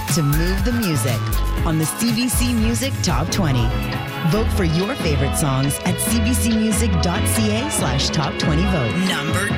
to move the music on the CBC Music Top 20. Vote for your favorite songs at cbcmusic.ca/top20vote. Number